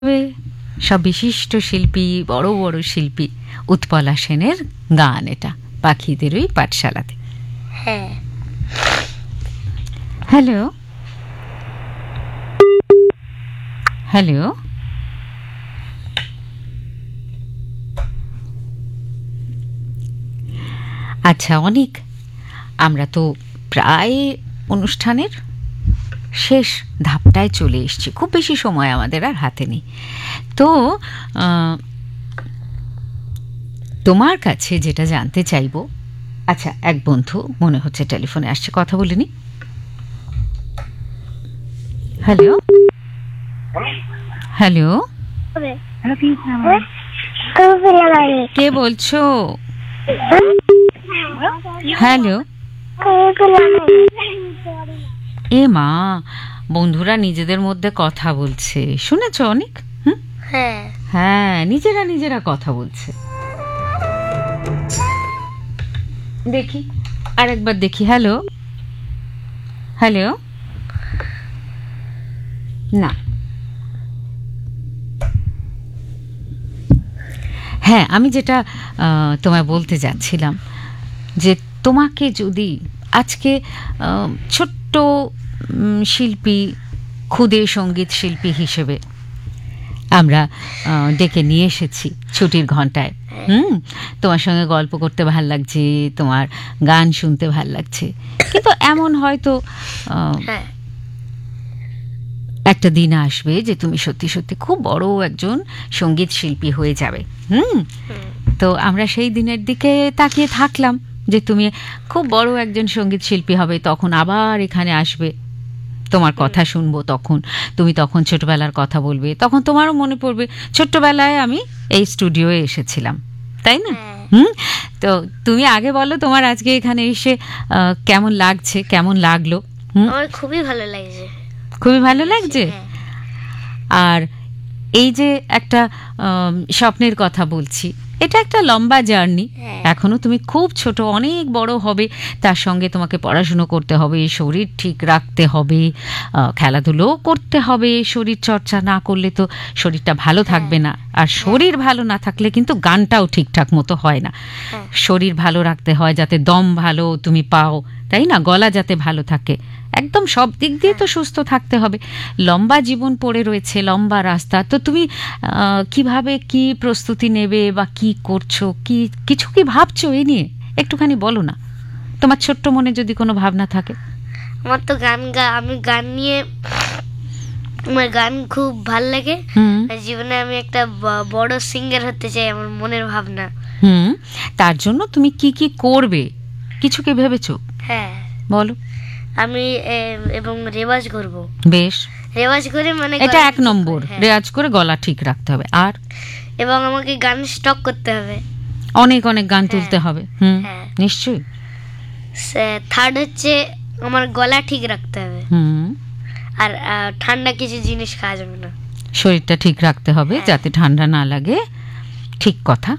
সব বিশিষ্ট শিল্পী, বড় বড় শিল্পী, উৎপলা সেনের গান এটা পাখিদের ওই পাঠশালাতে। হ্যাঁ। হ্যালো হ্যালো, আচ্ছা অনেক, আমরা তো প্রায় অনুষ্ঠানের শেষ ধাপটায় চলে এসেছি, খুব বেশি সময় আমাদের আর হাতে নেই। তো তোমার কাছে যেটা জানতে চাইবো, আচ্ছা এক বন্ধু মনে হচ্ছে টেলিফোনে আসছে, কথা বলিনি। হ্যালো হ্যালো, কে বলছো? হ্যালো, এ মা, বন্ধুরা নিজেদের মধ্যে কথা বলছে, শুনেছো অনেক? হ্যাঁ, নিজেরা কথা বলছে। দেখি আরেকবার দেখি। হ্যালো হ্যালো, না, হ্যাঁ আমি যেটা তোমায় বলতে যাচ্ছিলাম, যে তোমাকে যদি আজকে ছোট্ট শিল্পী, ক্ষুদে সঙ্গীত শিল্পী হিসেবে আমরা ডেকে নিয়ে এসেছি ছুটির ঘন্টায়, তোমার সঙ্গে গল্প করতে ভাল লাগছে, তোমার গান শুনতে ভাল লাগছে, কিন্তু এমন হয়তো একটা দিন আসবে যে তুমি সত্যি সত্যি খুব বড় একজন সঙ্গীত শিল্পী হয়ে যাবে। তো আমরা সেই দিনের দিকে তাকিয়ে থাকলাম যে তুমি খুব বড় একজন সঙ্গীত শিল্পী হবে, তখন আবার এখানে আসবে, তোমার কথা শুনবো, তখন তুমি তখন ছোটবেলার কথা বলবে, তখন তোমারও মনে পড়বে ছোট্টবেলায় আমি এই স্টুডিওয়ে এসেছিলাম, তাই না? তো তুমি আগে বলো, তোমার আজকে এখানে এসে কেমন লাগছে, কেমন লাগলো? আমার খুবই ভালো লাগছে। খুবই ভালো লাগছে। আর এই যে একটা স্বপ্নের কথা বলছি, এটা একটা লম্বা জার্নি, এখনো তুমি খুব ছোট, অনেক বড় হবে, তার সঙ্গে তোমাকে পড়াশুনো করতে হবে, শরীর ঠিক রাখতে হবে, খেলাধুলোও করতে হবে, শরীর চর্চা না করলে তো শরীরটা ভালো থাকবে না, আর শরীর ভালো না থাকলে কিন্তু গানটাও ঠিকঠাক মতো হয় না। শরীর ভালো রাখতে হয় যাতে দম ভালো তুমি পাও, তাই না? গলা যাতে ভালো থাকে, একদম সব দিক দিয়ে তো সুস্থ থাকতে হবে। লম্বা জীবন পড়ে রয়েছে, লম্বা রাস্তা, তো তুমি কিভাবে কি প্রস্তুতি নেবে বা কি করছো, কিছু কি ভাবছো এই নিয়ে? একটুখানি বলো না, তোমার ছোট্ট মনে যদি কোনো ভাবনা থাকে। আমার তো আমি গান নিয়ে, আমার গান খুব ভাল লাগে, জীবনে আমি একটা বড় সিঙ্গার হতে চাই, আমার মনের ভাবনা। তার জন্য তুমি কি কি করবে, কিছু কি ভেবেছো? হ্যাঁ, বলো। আমি এবং রেওয়াজ করব। বেশ, রেওয়াজ করে, মানে এটা এক নম্বর, রেওয়াজ করে গলা ঠিক রাখতে হবে। আর এবং আমাকে গান স্টক করতে হবে, অনেক অনেক গান তুলতে হবে। নিশ্চয়ই। থার্ড হচ্ছে আমার গলা ঠিক রাখতে হবে, আর ঠান্ডা কিছু জিনিস খাওয়া যাবে না, শরীরটা ঠিক রাখতে হবে যাতে ঠান্ডা না লাগে। ঠিক কথা।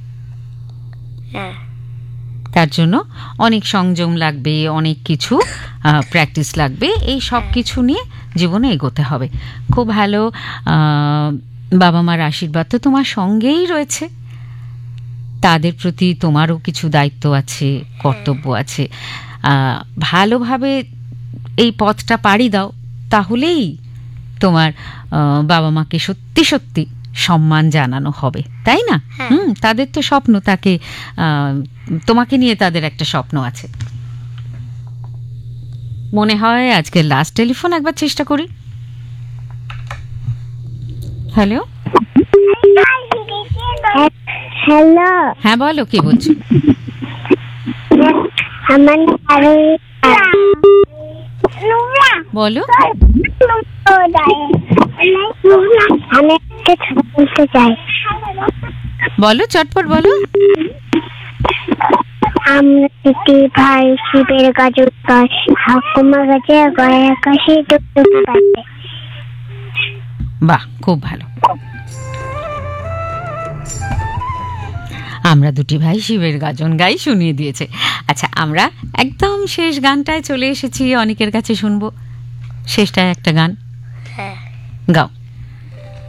তার জন্য অনেক সংযম লাগবে, অনেক কিছু প্র্যাকটিস লাগবে, এই সব কিছু নিয়ে জীবনে এগোতে হবে। খুব ভালো। বাবা মার আশীর্বাদ তো তোমার সঙ্গেই রয়েছে, তাদের প্রতি তোমারও কিছু দায়িত্ব আছে, কর্তব্য আছে। ভালোভাবে এই পথটা পাড়ি দাও, তাহলেই তোমার বাবা মাকে সত্যি সত্যি সম্মান জানানো হবে, তাই না? তাদের তো স্বপ্ন, তাকে তোমাকে নিয়ে তাদের একটা স্বপ্ন আছে। মনে হয় আজকে লাস্ট টেলিফোন, একবার চেষ্টা করি। হ্যালো হ্যালো, হ্যাঁ বলো, কে বলছো? বলো। আমি বলতে চাই। বলো, চটপট বলো। আমরা দুটি ভাই শিবের গাজর গাছ, ঠাকুমা গাছে গয়ে আকাশে ডুবডুব কাটে। বাহ, খুব ভালো। আমরা দুটি ভাই শিবের গাজন গাই শুনিয়ে দিয়েছে। আচ্ছা, আমরা একদম শেষ গানটায় চলে এসেছি, অনেকের কাছে শুনবো শেষটায় একটা গান। গাও।